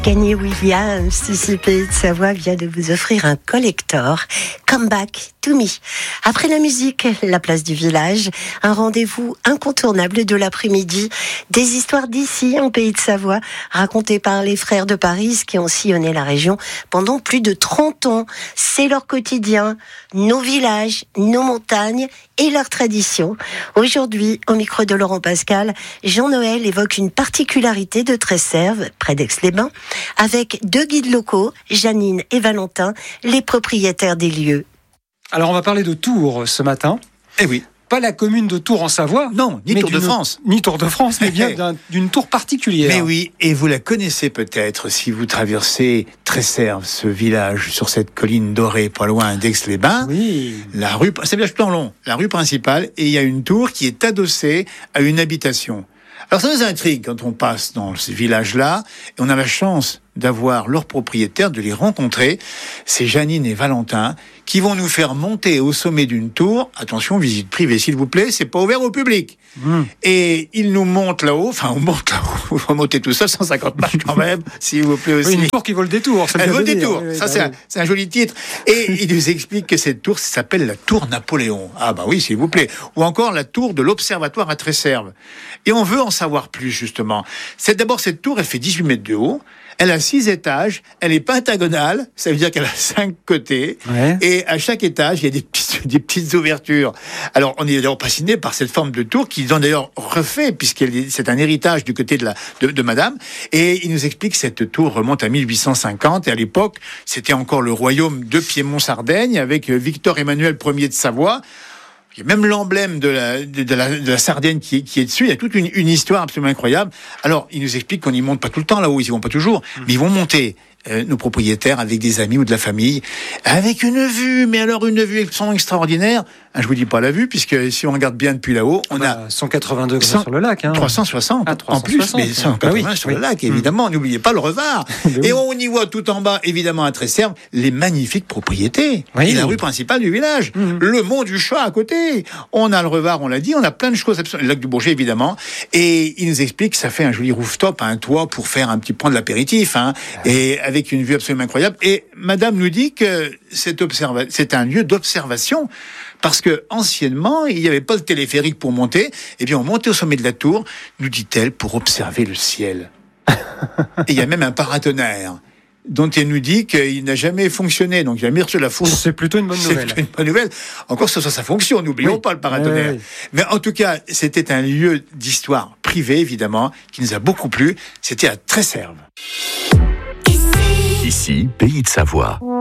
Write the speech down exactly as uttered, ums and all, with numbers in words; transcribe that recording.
Kenny Williams, ici Pays de Savoie, vient de vous offrir un collector. Come Back to Me. Après la musique, la place du village, un rendez-vous incontournable de l'après-midi. Des histoires d'ici, en Pays de Savoie, racontées par les frères de Paris qui ont sillonné la région pendant plus de trente ans. C'est leur quotidien, nos villages, nos montagnes et leurs traditions. Aujourd'hui, au micro de Laurent Pascal, Jean-Noël évoque une particularité de Tresserve, près d'Aix-les-Bains, avec deux guides locaux, Janine et Valentin, les propriétaires des lieux. Alors on va parler de Tours ce matin. Eh oui. Pas la commune de Tours en Savoie. Non, ni Tour de France. Ni Tour de France, mais bien d'un, d'une tour particulière. Mais oui, et vous la connaissez peut-être si vous traversez Tresserve, ce village sur cette colline dorée, pas loin d'Aix-les-Bains. Oui. La rue, c'est un village tout en long, la rue principale, et il y a une tour qui est adossée à une habitation. Alors ça nous intrigue quand on passe dans ce village-là, et on a la chance d'avoir leurs propriétaires, de les rencontrer. C'est Janine et Valentin qui vont nous faire monter au sommet d'une tour. Attention, visite privée s'il vous plaît, c'est pas ouvert au public. Mmh. Et ils nous montent là-haut, enfin on monte là-haut, on va monter tout ça, cent cinquante marches quand même, s'il vous plaît aussi. Oui, une tour qui vaut le détour. Elle vaut le détour, oui, ça oui, c'est, bah, un, oui. c'est un joli titre. Et il nous explique que cette tour s'appelle la tour Napoléon. Ah bah oui, s'il vous plaît. Ou encore la tour de l'Observatoire à Tresserve. Et on veut en savoir plus justement. C'est d'abord cette tour, elle fait dix-huit mètres de haut. Elle a six étages, elle est pentagonale, ça veut dire qu'elle a cinq côtés, ouais. Et à chaque étage, il y a des petites, des petites ouvertures. Alors, on est d'ailleurs fasciné par cette forme de tour qu'ils ont d'ailleurs refait, puisqu'elle c'est un héritage du côté de, la, de, de madame, et il nous explique que cette tour remonte à mille huit cent cinquante, et à l'époque, c'était encore le royaume de Piémont-Sardaigne, avec Victor Emmanuel Ier de Savoie. Il y a même l'emblème de la, de, de la, de la Sardaigne qui est, qui est dessus. Il y a toute une, une histoire absolument incroyable. Alors, il nous explique qu'on n'y monte pas tout le temps là-haut, ils y vont pas toujours, mmh. mais ils vont monter. Euh, nos propriétaires avec des amis ou de la famille, avec une vue, mais alors une vue absolument extraordinaire. Je vous dis pas la vue, puisque si on regarde bien depuis là-haut, on bah, a cent quatre-vingts degrés cent, sur le lac, hein. trois cent soixante ah, trois cent soixante, en plus, mais cent quatre-vingts ah oui, sur oui. le lac, évidemment. Mmh. N'oubliez pas le Revard. Et on y voit tout en bas, évidemment, à Tresserve, les magnifiques propriétés. Oui. Et la rue principale du village, mmh. le Mont du Chat à côté. On a le Revard, on l'a dit, on a plein de choses, le lac du Bourget, évidemment. Et il nous explique que ça fait un joli rooftop, un toit pour faire un petit point de l'apéritif, hein, ah. et avec une vue absolument incroyable. Et madame nous dit que c'est, observa- c'est un lieu d'observation parce que anciennement, il n'y avait pas de téléphérique pour monter. Eh bien, on montait au sommet de la tour, nous dit-elle, pour observer le ciel. Et il y a même un paratonnerre dont elle nous dit qu'il n'a jamais fonctionné. Donc, il a mis sur la fourche. C'est plutôt une bonne nouvelle. C'est plutôt une bonne nouvelle. Encore que ce soit sa fonction, n'oublions oui. pas le paratonnerre. Oui, oui. Mais en tout cas, c'était un lieu d'histoire privée, évidemment, qui nous a beaucoup plu. C'était à Tresserve. Ici, Pays de Savoie.